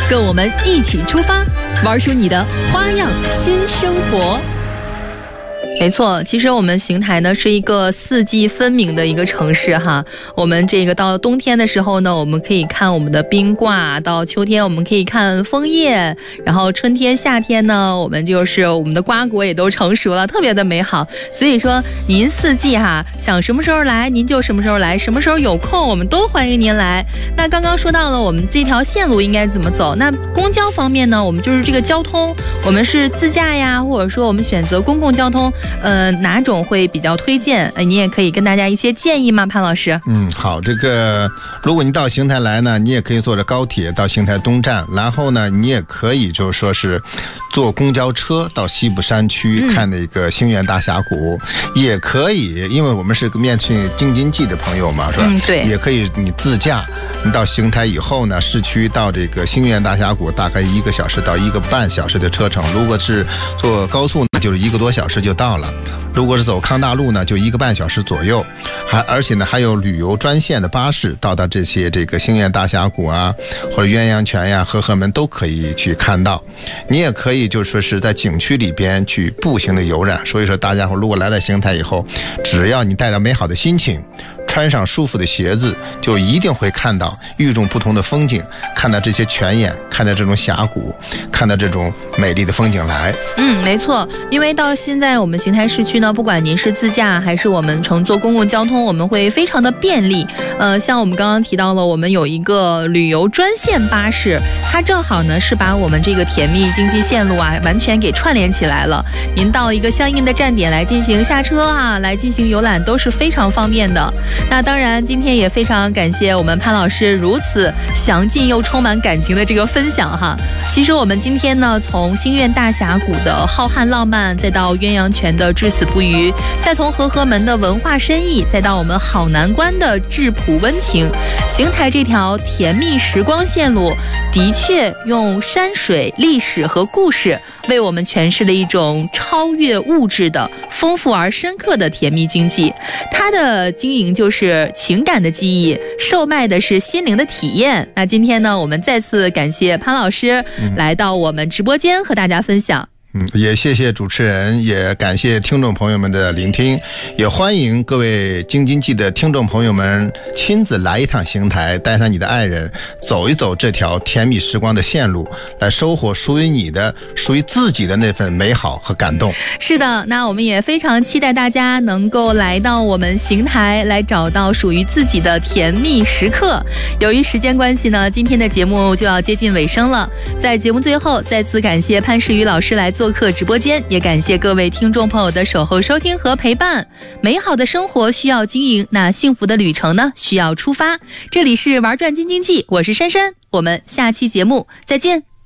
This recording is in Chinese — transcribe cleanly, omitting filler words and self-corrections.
跟我们一起出发，玩出你的花样新生活。 没错，其实我们邢台呢是一个四季分明的一个城市哈。我们这个到冬天的时候呢，我们可以看我们的冰挂；到秋天我们可以看枫叶，然后春天、夏天呢，我们的瓜果也都成熟了，特别的美好。所以说，您四季哈，想什么时候来您就什么时候来，什么时候有空我们都欢迎您来。那刚刚说到了我们这条线路应该怎么走，那公交方面呢，我们就是这个交通，我们是自驾呀，或者说我们选择公共交通。哪种会比较推荐？你也可以跟大家一些建议吗，潘老师？ 好，这个如果你到邢台来呢，你也可以坐着高铁到邢台东站，然后呢，你也可以就是说是坐公交车到西部山区看那个星愿大峡谷，也可以，因为我们是面去京津冀的朋友嘛，是吧？ 对， 也可以你自驾，你到邢台以后呢，市区到这个星愿大峡谷大概1个小时到1个半小时的车程，如果是坐高速呢，就是1个多小时就到了。如果是走康大路呢，就1个半小时左右，而且呢还有旅游专线的巴士到达这个星愿大峡谷啊，或者鸳鸯泉呀、和合门都可以去看到。你也可以就说是在景区里边去步行的游览。所以说大家伙如果来到邢台以后，只要你带着美好的心情，穿上舒服的鞋子，就一定会看到与众不同的风景，看到这些泉眼，看到这种峡谷，看到这种美丽的风景来。 没错，因为到现在我们邢台市区呢，不管您是自驾还是我们乘坐公共交通，我们会非常的便利。像我们刚刚提到了，我们有一个旅游专线巴士，它正好呢是把我们这个甜蜜经济线路啊完全给串联起来了。您到一个相应的站点来进行下车啊，来进行游览都是非常方便的。那当然，今天也非常感谢我们潘老师如此详尽又充满感情的这个分享哈。其实我们今天呢，从星愿大峡谷的浩瀚浪漫，再到鸳鸯泉的至死不渝，再从和合门的文化深意，再到我们好南关的质朴温情，邢台这条甜蜜时光线路，的确用山水、历史和故事为我们诠释了一种超越物质的丰富而深刻的甜蜜经济。它的经营就是情感的记忆，售卖的是心灵的体验。那今天呢，我们再次感谢潘老师来到我们直播间和大家分享。 也谢谢主持人，也感谢听众朋友们的聆听，也欢迎各位京津冀的听众朋友们亲自来一趟邢台，带上你的爱人，走一走这条甜蜜时光的线路，来收获属于自己的那份美好和感动。 是的，那我们也非常期待大家能够来到我们邢台，来找到属于自己的甜蜜时刻。由于时间关系呢，今天的节目就要接近尾声了。在节目最后，再次感谢潘世宇老师来做客直播间，也感谢各位听众朋友的守候收听和陪伴。美好的生活需要经营，那幸福的旅程呢，需要出发。这里是玩转京津冀，我是珊珊，我们下期节目再见。